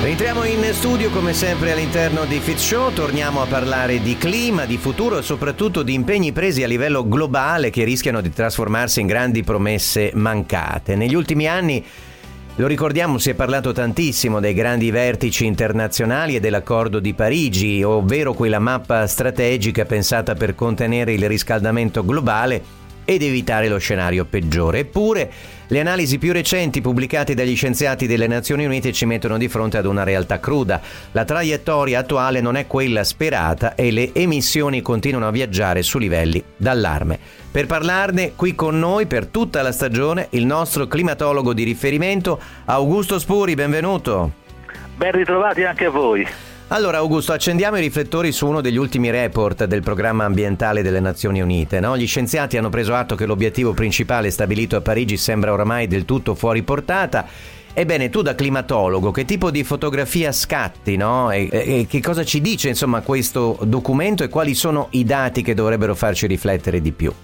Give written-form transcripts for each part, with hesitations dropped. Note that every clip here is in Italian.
Entriamo in studio come sempre all'interno di Fitz Show, torniamo a parlare di clima, di futuro e soprattutto di impegni presi a livello globale che rischiano di trasformarsi in grandi promesse mancate. Negli ultimi anni, lo ricordiamo, si è parlato tantissimo dei grandi vertici internazionali e dell'accordo di Parigi, ovvero quella mappa strategica pensata per contenere il riscaldamento globale ed evitare lo scenario peggiore. Eppure, le analisi più recenti pubblicate dagli scienziati delle Nazioni Unite ci mettono di fronte ad una realtà cruda. La traiettoria attuale non è quella sperata e le emissioni continuano a viaggiare su livelli d'allarme. Per parlarne, qui con noi per tutta la stagione, il nostro climatologo di riferimento, Augusto Spuri, benvenuto. Ben ritrovati anche a voi. Allora Augusto, accendiamo i riflettori su uno degli ultimi report del programma ambientale delle Nazioni Unite, no? Gli scienziati hanno preso atto che l'obiettivo principale stabilito a Parigi sembra oramai del tutto fuori portata. Ebbene, tu da climatologo, che tipo di fotografia scatti, no? E che cosa ci dice insomma questo documento e quali sono i dati che dovrebbero farci riflettere di più?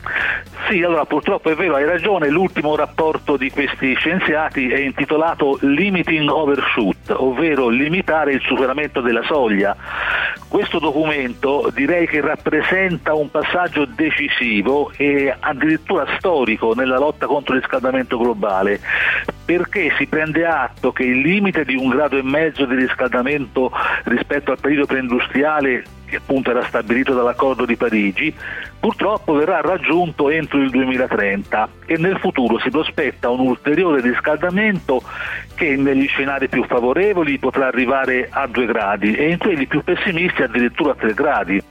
Sì, allora purtroppo è vero, hai ragione, l'ultimo rapporto di questi scienziati è intitolato Limiting Overshoot, ovvero limitare il superamento della soglia. Questo documento direi che rappresenta un passaggio decisivo e addirittura storico nella lotta contro il riscaldamento globale, perché si prende atto che il limite di 1,5 gradi di riscaldamento rispetto al periodo preindustriale, che appunto era stabilito dall'accordo di Parigi, purtroppo verrà raggiunto entro il 2030 e nel futuro si prospetta un ulteriore riscaldamento che negli scenari più favorevoli potrà arrivare a 2 gradi e in quelli più pessimisti addirittura a 3 gradi.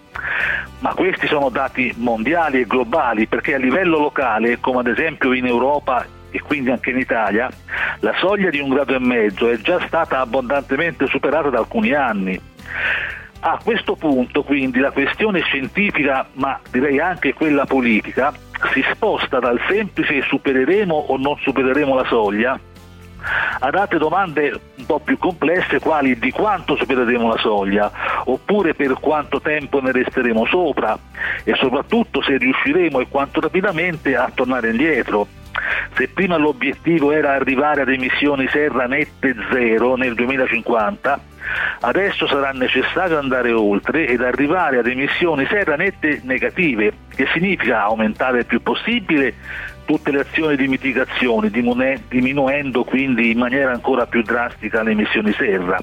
Ma questi sono dati mondiali e globali, perché a livello locale, come ad esempio in Europa e quindi anche in Italia, la soglia di 1,5 gradi è già stata abbondantemente superata da alcuni anni. A questo punto quindi la questione scientifica, ma direi anche quella politica, si sposta dal semplice supereremo o non supereremo la soglia ad altre domande un po' più complesse, quali di quanto supereremo la soglia, oppure per quanto tempo ne resteremo sopra e soprattutto se riusciremo e quanto rapidamente a tornare indietro. Se prima l'obiettivo era arrivare ad emissioni serra nette zero nel 2050, adesso sarà necessario andare oltre ed arrivare ad emissioni serra nette negative, che significa aumentare il più possibile tutte le azioni di mitigazione, diminuendo quindi in maniera ancora più drastica le emissioni serra.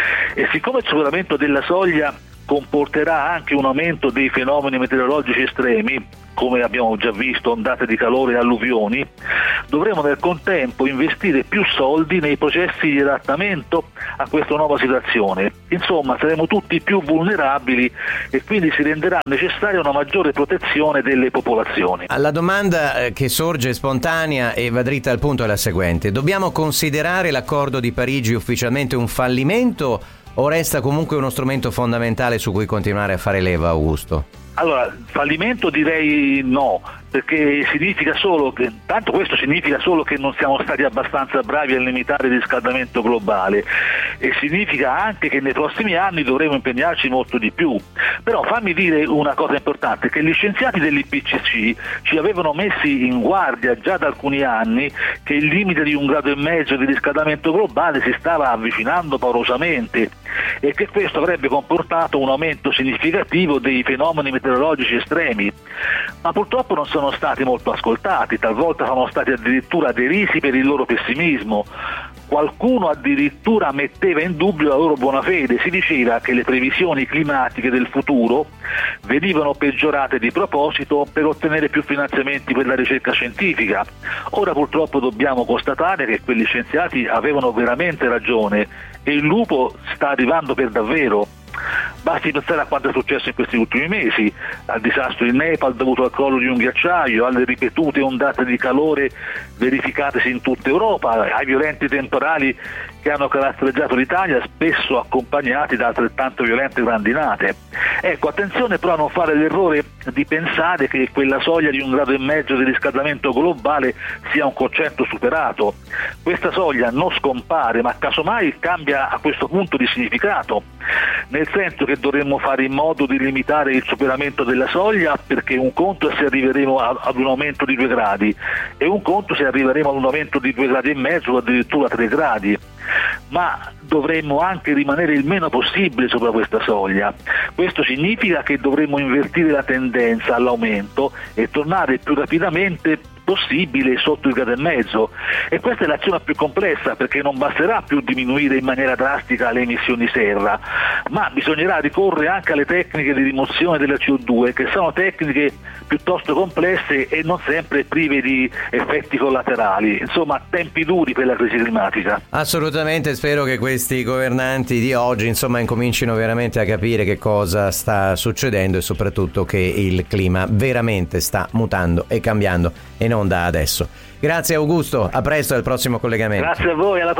E siccome il superamento della soglia comporterà anche un aumento dei fenomeni meteorologici estremi, come abbiamo già visto, ondate di calore e alluvioni, dovremo nel contempo investire più soldi nei processi di adattamento a questa nuova situazione. Insomma, saremo tutti più vulnerabili e quindi si renderà necessaria una maggiore protezione delle popolazioni. La domanda che sorge spontanea e va dritta al punto è la seguente: dobbiamo considerare l'accordo di Parigi ufficialmente un fallimento o resta comunque uno strumento fondamentale su cui continuare a fare leva, Augusto? Allora, fallimento direi no, perché significa solo che, tanto questo significa solo che non siamo stati abbastanza bravi a limitare il riscaldamento globale e significa anche che nei prossimi anni dovremo impegnarci molto di più. Però fammi dire una cosa importante, che gli scienziati dell'IPCC ci avevano messi in guardia già da alcuni anni che il limite di 1,5 gradi di riscaldamento globale si stava avvicinando paurosamente e che questo avrebbe comportato un aumento significativo dei fenomeni meteorologici estremi, ma purtroppo non sono stati molto ascoltati, talvolta sono stati addirittura derisi per il loro pessimismo. Qualcuno addirittura metteva in dubbio la loro buona fede, si diceva che le previsioni climatiche del futuro venivano peggiorate di proposito per ottenere più finanziamenti per la ricerca scientifica. Ora purtroppo dobbiamo constatare che quegli scienziati avevano veramente ragione e il lupo sta arrivando per davvero. Basti pensare a quanto è successo in questi ultimi mesi, al disastro in Nepal dovuto al crollo di un ghiacciaio, alle ripetute ondate di calore verificatesi in tutta Europa, ai violenti temporali che hanno caratterizzato l'Italia, spesso accompagnati da altrettanto violente grandinate. Ecco, attenzione però a non fare l'errore di pensare che quella soglia di 1,5 gradi di riscaldamento globale sia un concetto superato. Questa soglia non scompare, ma casomai cambia a questo punto di significato, nel senso che dovremmo fare in modo di limitare il superamento della soglia, perché un conto è se arriveremo ad un aumento di 2 gradi e un conto se arriveremo ad un aumento di 2,5 gradi o addirittura 3 gradi. ma dovremmo anche rimanere il meno possibile sopra questa soglia. Questo significa che dovremmo invertire la tendenza all'aumento e tornare più rapidamente possibile sotto il 1,5 gradi, e questa è l'azione più complessa, perché non basterà più diminuire in maniera drastica le emissioni serra, ma bisognerà ricorrere anche alle tecniche di rimozione della CO2, che sono tecniche piuttosto complesse e non sempre prive di effetti collaterali. Insomma, tempi duri per la crisi climatica. Assolutamente, spero che questi governanti di oggi incomincino veramente a capire che cosa sta succedendo e soprattutto che il clima veramente sta mutando e cambiando e non da adesso. Grazie Augusto, a presto al prossimo collegamento. Grazie a voi, alla